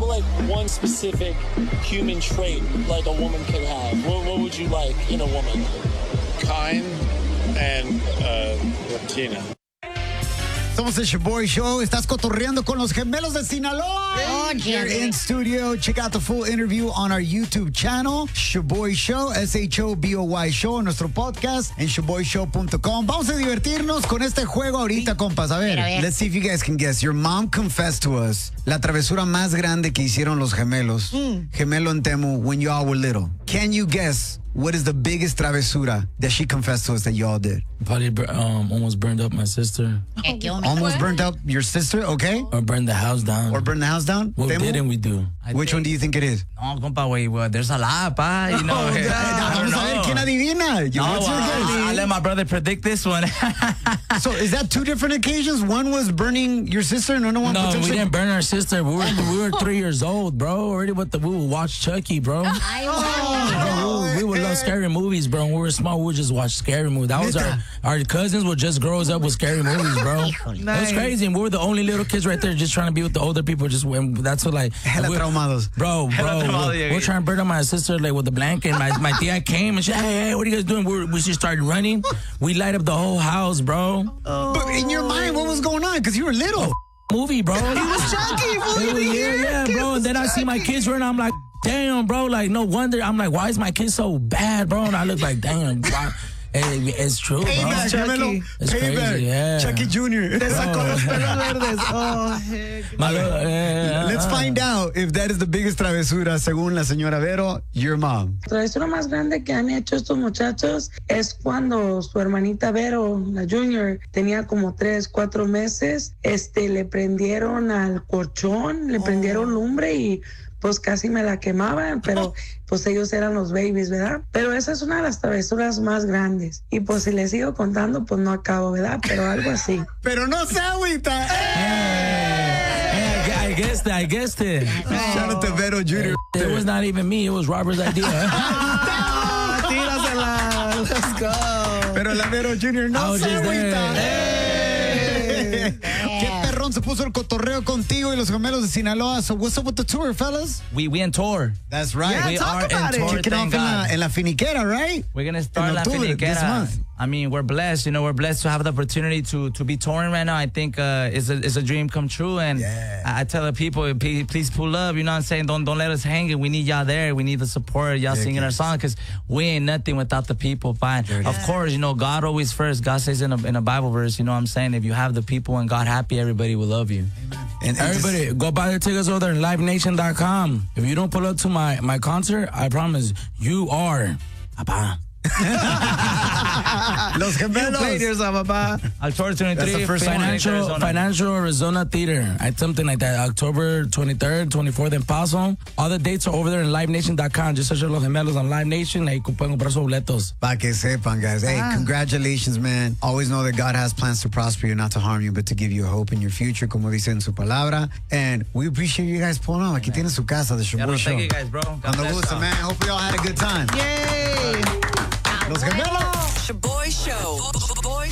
like one specific human trait like a woman could have? What would you like in a woman? Kind and Latina. Somos el Shoboy Show. Estás cotorreando con los gemelos de Sinaloa. Here in studio. Check out the full interview on our YouTube channel. Shoboy Show, SHOBOY Show, en nuestro podcast en shoboyshow.com. Vamos a divertirnos con este juego ahorita, compas. A ver, let's see if you guys can guess. Your mom confessed to us la travesura más grande que hicieron los gemelos. Gemelo en Temu when y'all were little. Can you guess what is the biggest travesura that she confessed to us that y'all did? Probably almost burned up my sister. Almost burned up your sister, okay? Or burned the house down. Or burned the house down? What didn't we do? Which one do you think it is? No, compa, güey, there's a lot, pa. You know. Vamos a ver quién adivina. I'll let my brother predict this one. So is that two different occasions? One was burning your sister and another one No, potentially... we didn't burn our sister. We were 3 years old, bro. Already we would watch Chucky, bro. We would love scary movies, bro. When we were small, we would just watch scary movies. That was our cousins would just grow us up with scary movies, bro. It was crazy. And we were the only little kids right there just trying to be with the older people. Just that's what like hella traumados. Bro, we're trying to burn up my sister like with the blanket. My tia came and she, hey, what are you guys doing? We just started running. We light up the whole house, bro. But in your mind, what was going on? Because you were little. Movie, bro. He was Chucky. Yeah, bro. And then I see my kids running. I'm like, damn, bro. Like, no wonder. I'm like, why is my kid so bad, bro? And I look like, damn, bro. Hey, it's true, bro. Payback, Chucky. It's crazy, yeah. Chucky Jr. Te sacó los pelos verdes. Oh, heck. Let's find out if that is the biggest travesura según la señora Vero, your mom. La travesura más grande que han hecho estos muchachos es cuando su hermanita Vero, la Junior, tenía como 3, 4 meses. Le prendieron al colchón, le prendieron lumbre y pues casi me la quemaban, pero pues ellos eran los babies, ¿verdad? Pero esa es una de las travesuras más grandes. Y pues si les sigo contando, pues no acabo, ¿verdad? Pero algo así. Pero no se agüita. I guessed it. Shout out to Vero Jr. It was not even me. It was Robert's idea. Tírasela. Let's go. Pero la Vero Jr. no se agüita. Qué perrón se puso el cotorreo contigo y los gemelos de Sinaloa. So what's up with the tour, fellas? We in tour. That's right. Yeah, we are in tour. Kicking off en la Finiquera, right? We're going to start La Finiquera this month. I mean, we're blessed. You know, we're blessed to have the opportunity to be touring right now. I think it's a dream come true. And I tell the people, please pull up. You know what I'm saying? Don't let us hang it. We need y'all there. We need the support. Y'all singing our song because we ain't nothing without the people. Fine. Of course, you know, God always first. God says in a Bible verse, you know what I'm saying? If you have the people and God happy, everybody will love you. And everybody, go buy the tickets over there at livenation.com. If you don't pull up to my concert, I promise you are. Papa. Los gemelos. October 23. Financial Arizona Theater. Something like that. October 23rd, 24th in Paso. All the dates are over there in livenation.com. Just search Los Gemelos on Live Nation. Ahí pueden comprar sus boletos. Pa' que sepan, guys. Hey, congratulations, man. Always know that God has plans to prosper you, not to harm you, but to give you hope in your future, como dice en su palabra. And we appreciate you guys pulling up. Aquí tienen su casa, the Shoboy Show. Thank you guys, bro. Cuando gusta, man. Hope we all had a good time. Yay! Los gemelos. Shoboy Show.